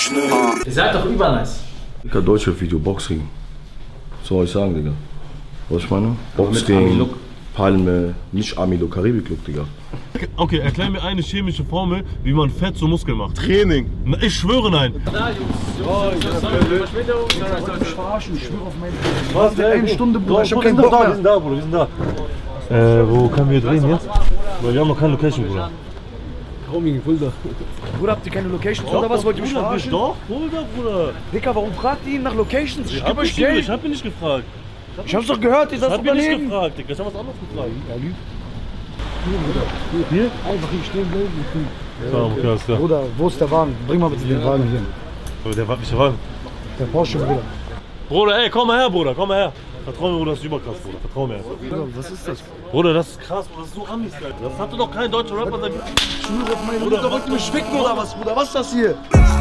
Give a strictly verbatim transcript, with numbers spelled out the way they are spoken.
Ihr seid doch übernice. Digga, Deutschrap-Video, Boxring. Was soll ich sagen, Digga? Was ich meine? Boxring, Palme, nicht Army-Look, Karibik-Look, Digga. Okay, erklär mir eine chemische Formel, wie man Fett zu Muskeln macht. Training. Na, ich schwöre, nein. Da, Jungs. Oh, ich wollte mich verarschen, ich schwöre auf meine... Was, der eine Stunde, Bruder, ich hab keinen Bock mehr. Wir sind da, Bruder, wir sind da. Äh, wo können wir drehen jetzt? Weil wir haben noch keine Location, Bruder. Roaming, Fulda. Bruder, habt ihr keine Locations oder was? Wollt ihr mich verarschen? Doch, Fulda, Bruder. Dicker, warum fragt ihr ihn nach Locations? Ich Ich geb hab, euch nicht, Geld. ich hab ihn nicht gefragt. Ich hab's doch gehört, ihr Ich seid hab ihn nicht Unternehmen. gefragt, Digga. Ich hab was anderes gefragt. Er lügt. Hier, Bruder. Hier? Einfach hier stehen bleiben. Ja, okay, alles klar. Bruder, wo ist der Wagen? Bring mal bitte den Wagen hier. Aber der war nicht Wagen. Der Porsche, Bruder. Bruder, ey, komm mal her, Bruder, komm mal her. Vertrau mir, Bruder, das ist überkrass, Bruder. Vertrau mir. Bruder, was ist das? Bruder, das ist krass, Bruder, das ist so Amis, Alter. Das hatte doch kein deutscher Rapper seit... Ich schwöre auf meine Mutter, wollt ihr mich ficken oder was, Bruder? Was ist das hier?